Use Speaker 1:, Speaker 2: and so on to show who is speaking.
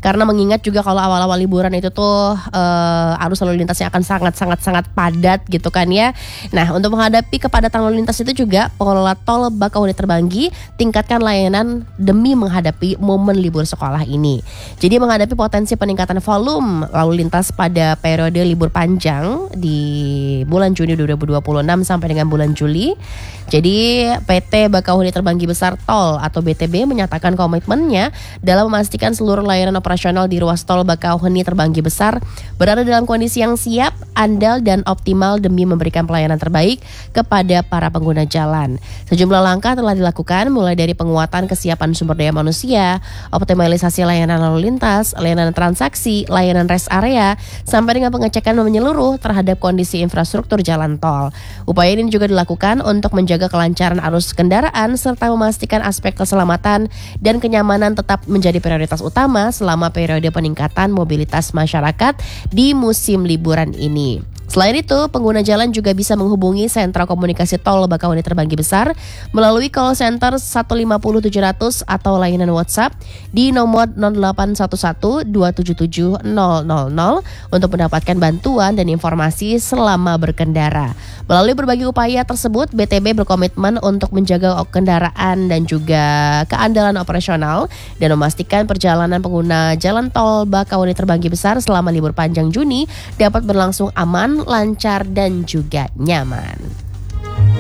Speaker 1: Karena mengingat juga kalau awal-awal liburan itu tuh arus lalu lintasnya akan sangat padat gitu kan ya. Nah, untuk menghadapi kepadatan lalu lintas itu juga pengelola tol Bakauheni Terbanggi tingkatkan layanan demi menghadapi momen libur sekolah ini. Jadi menghadapi potensi peningkatan volume lalu lintas pada periode libur panjang di bulan Juni 2026 sampai dengan bulan Juli. Jadi PT Bakauheni Terbanggi Besar Tol atau BTB menyatakan komitmennya dalam memastikan seluruh layanan operasional di ruas tol Bakauheni Terbanggi Besar berada dalam kondisi yang siap, andal dan optimal demi memberikan pelayanan terbaik kepada para pengguna jalan. Sejumlah langkah telah dilakukan mulai dari penguatan kesiapan sumber daya manusia, optimalisasi layanan lalu lintas, layanan transaksi, layanan rest area, sampai dengan pengecekan menyeluruh terhadap kondisi infrastruktur jalan tol. Upaya ini juga dilakukan untuk menjaga kelancaran arus kendaraan serta memastikan aspek keselamatan dan kenyamanan tetap menjadi prioritas utama selama periode peningkatan mobilitas masyarakat di musim liburan ini. Selain itu, pengguna jalan juga bisa menghubungi sentra komunikasi tol Bakauheni Terbanggi Besar melalui call center 150-700 atau layanan WhatsApp di nomor 0811-277-000 untuk mendapatkan bantuan dan informasi selama berkendara. Melalui berbagai upaya tersebut, BTB berkomitmen untuk menjaga kendaraan dan juga keandalan operasional dan memastikan perjalanan pengguna jalan tol Bakauheni Terbanggi Besar selama libur panjang Juni dapat berlangsung aman, lancar dan juga nyaman.